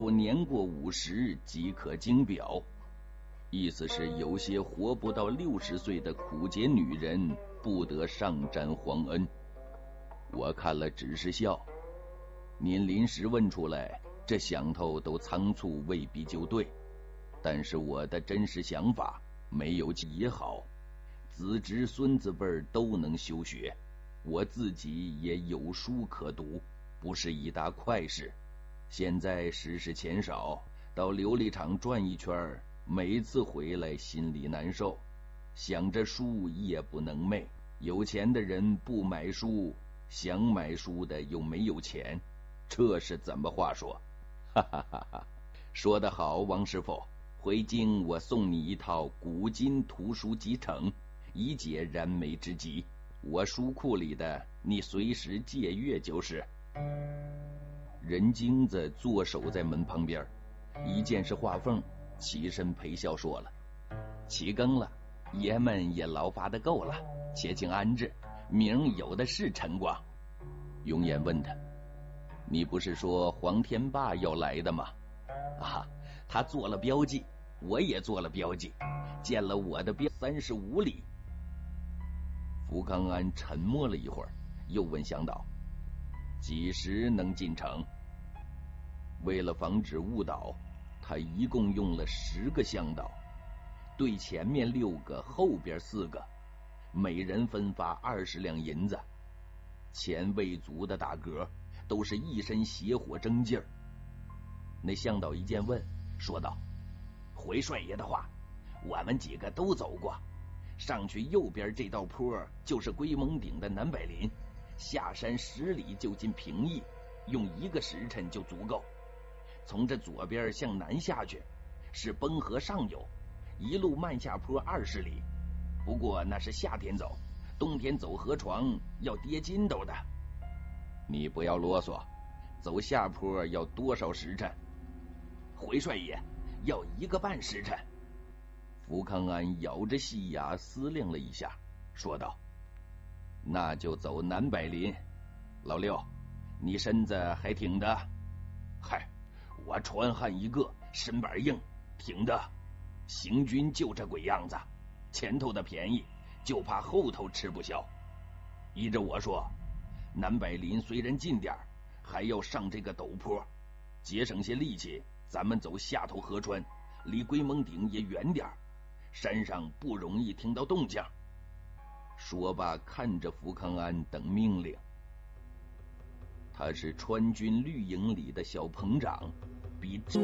我年过50即可经表，意思是有些活不到60岁的苦节女人不得上沾皇恩。我看了只是笑，您临时问出来，这想头都仓促，未必就对。但是我的真实想法，没有也好，子侄孙子辈都能修学，我自己也有书可读，不是一大快事。现在时事钱少，到琉璃厂转一圈，每次回来心里难受，想着书夜不能寐。有钱的人不买书，想买书的又没有钱，这是怎么话说？哈哈哈哈！说得好，王师傅，回京我送你一套古今图书集成，以解燃眉之急。我书库里的，你随时借阅就是。任京子坐守在门旁边，一见是画凤，起身陪笑说了：“起更了，爷们也劳发的够了，且请安置，明有的是晨光。”永言问他：“你不是说黄天霸要来的吗？”啊，他做了标记，我也做了标记，见了我的标35里。福康安沉默了一会儿，又问向导：“几时能进城？”为了防止误导，他一共用了10个向导，对前面6个，后边4个，每人分发20两银子。前卫族的大哥都是一身邪火争劲儿。那向导一见问，说道：“回帅爷的话，我们几个都走过，上去右边这道坡就是龟蒙顶的南柏林，下山10里就进平邑，用1个时辰就足够。从这左边向南下去，是崩河上游，一路慢下坡20里，不过那是夏天走，冬天走河床要跌筋斗的。你不要啰嗦，走下坡要多少时辰？”回帅爷，要1个半时辰。福康安咬着细牙思量了一下，说道：“那就走南柏林。老六，你身子还挺的？”“嗨，我传汉一个，身板硬，挺的。行军就这鬼样子，前头的便宜，就怕后头吃不消。依着我说，南柏林虽然近点，还要上这个陡坡，节省些力气。咱们走下头河川，离龟蒙顶也远点，山上不容易听到动静。”说罢看着福康安等命令。他是川军绿营里的小棚长，比